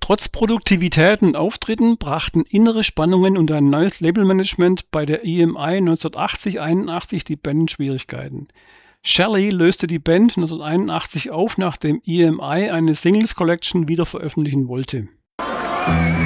Trotz Produktivität und Auftritten brachten innere Spannungen und ein neues Labelmanagement bei der EMI 1980-81 die Band in Schwierigkeiten. Shelley löste die Band 1981 auf, nachdem EMI eine Singles Collection wieder veröffentlichen wollte.